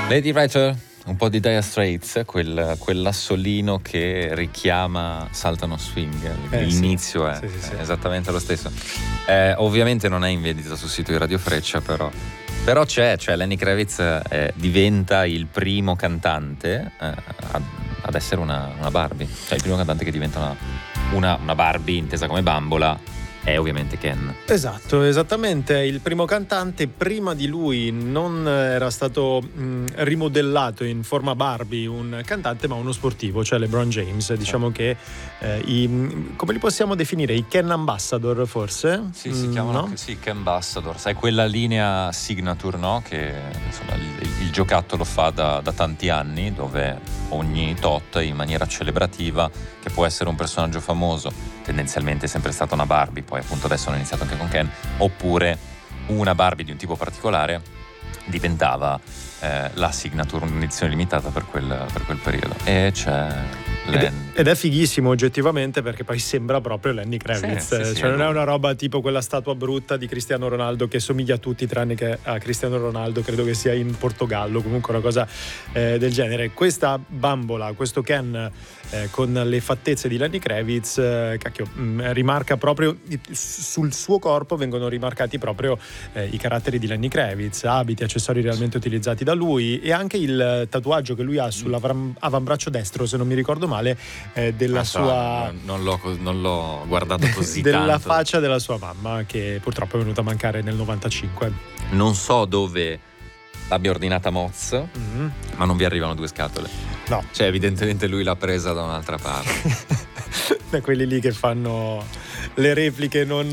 Lady Writer, un po' di Dire Straits, quell'assolino che richiama Sultan of Swing. L'inizio è esattamente lo stesso. Ovviamente non è in vendita sul sito di Radio Freccia, però c'è, cioè Lenny Kravitz diventa il primo cantante ad essere una Barbie, cioè il primo cantante che diventa una Barbie intesa come bambola. È ovviamente Ken. Esatto, esattamente. Il primo cantante. Prima di lui non era stato rimodellato in forma Barbie un cantante, ma uno sportivo, cioè LeBron James. Diciamo che come li possiamo definire? I Ken Ambassador, forse? Sì, si chiamano, no? Sì, Ken Ambassador. Sai, quella linea signature, no? Che insomma il giocattolo fa da tanti anni, dove ogni tot in maniera celebrativa, che può essere un personaggio famoso, tendenzialmente è sempre stata una Barbie, poi appunto adesso hanno iniziato anche con Ken, oppure una Barbie di un tipo particolare diventava la signature, un'edizione limitata per quel periodo. E c'è ed è fighissimo oggettivamente, perché poi sembra proprio Lenny Kravitz, cioè non è una roba tipo quella statua brutta di Cristiano Ronaldo che somiglia a tutti tranne che a Cristiano Ronaldo, credo che sia in Portogallo, comunque una cosa del genere. Questa bambola, questo Ken con le fattezze di Lenny Kravitz, rimarca proprio sul suo corpo, vengono rimarcati proprio i caratteri di Lenny Kravitz, abiti, accessori realmente utilizzati da lui, e anche il tatuaggio che lui ha sull'avambraccio destro, se non mi ricordo male, della sua non l'ho guardato così della tanto. faccia della sua mamma, che purtroppo è venuta a mancare nel 95. Non so dove l'abbia ordinata Moz, ma non vi arrivano due scatole. No, cioè evidentemente lui l'ha presa da un'altra parte. Da quelli lì che fanno le repliche non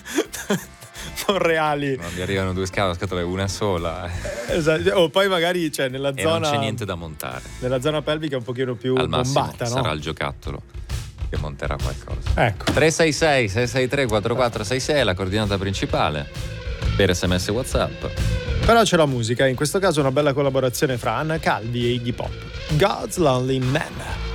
reali. Non vi arrivano due scatole, una sola. Esatto. O poi magari nella zona, non c'è niente da montare. Nella zona pelvica un pochino più al massimo bombata, no? Sarà il giocattolo che monterà qualcosa. Ecco. 366 663 4466 è la coordinata principale per SMS WhatsApp. Però c'è la musica, in questo caso una bella collaborazione fra Anna Calvi e Iggy Pop. God's Lonely Man.